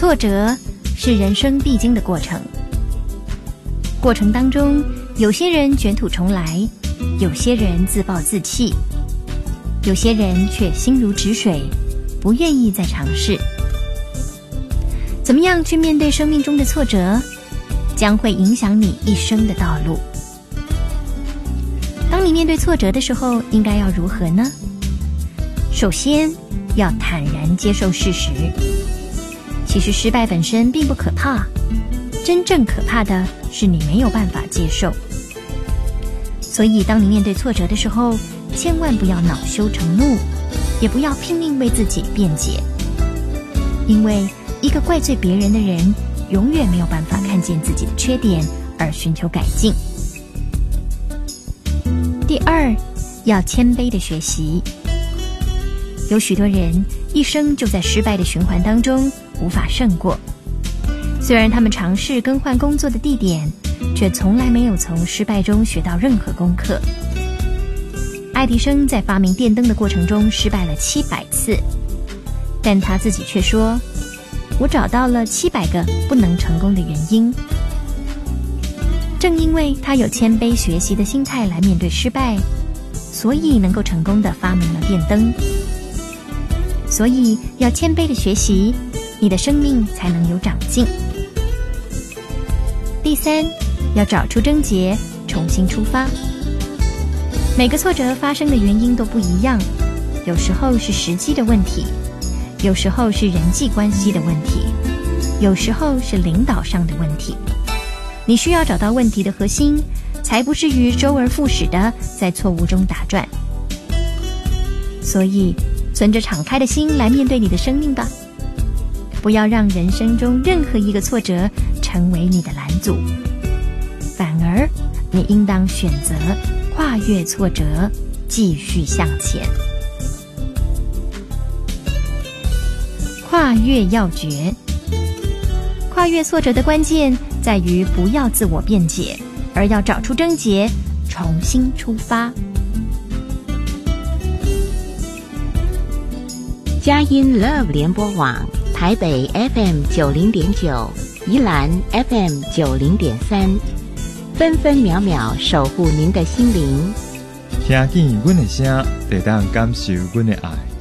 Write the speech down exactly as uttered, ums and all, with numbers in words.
挫折是人生必经的过程，过程当中，有些人卷土重来，有些人自暴自弃，有些人却心如止水，不愿意再尝试。怎么样去面对生命中的挫折，将会影响你一生的道路。当你面对挫折的时候，应该要如何呢？首先，要坦然接受事实。其实失败本身并不可怕，真正可怕的是你没有办法接受。所以当你面对挫折的时候，千万不要恼羞成怒，也不要拼命为自己辩解，因为一个怪罪别人的人永远没有办法看见自己的缺点而寻求改进。第二，要谦卑地学习。有许多人一生就在失败的循环当中无法胜过，虽然他们尝试更换工作的地点，却从来没有从失败中学到任何功课。爱迪生在发明电灯的过程中失败了七百次，但他自己却说，我找到了七百个不能成功的原因。正因为他有谦卑学习的心态来面对失败，所以能够成功地发明了电灯。所以要谦卑地学习，你的生命才能有长进。第三，要找出症结，重新出发。每个挫折发生的原因都不一样，有时候是时机的问题，有时候是人际关系的问题，有时候是领导上的问题。你需要找到问题的核心，才不至于周而复始的在错误中打转。所以存着敞开的心来面对你的生命吧，不要让人生中任何一个挫折成为你的拦阻，反而你应当选择跨越挫折，继续向前。跨越要诀。跨越挫折的关键在于不要自我辩解，而要找出症结，重新出发。 佳音 Love 联播网，台北 F M 九零点九，宜兰 F M 九零点三，分分秒秒守护您的心灵。 听见阮的声，就当感受阮的爱。